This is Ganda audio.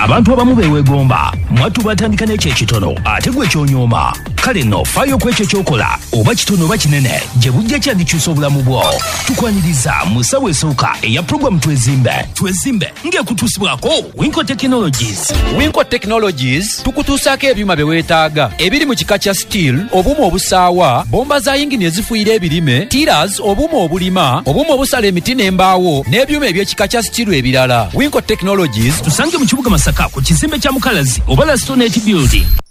abantu abamu beweegomba mwattu batandika n'ekyo ekitono ate gwe kyonyooma. Kale nno faayo ku ekyo ky'okola oba kitono oba kinene gye bujja kyandikyusa obulamu bwo. Tukwaniriza mu ssaawa esooka eya pulogulaamu twezimbe ng'ekutuusibwako Winco Technologies. Winco Technologies tukutuusaako ebyuma bye weetaaga ebiri mu kika kya steel, obuuma obusaawa, bomba za yingini ezifuuyira ebirime, tiras, obuuma obulima, obuuma obusala emiti n'embaawo n'ebyuma eby'ekika kya steel ebirala. Winco Technologies tusange mu kibuga Masaka ku kizimbe kya Mukalazi oba Lastonet Building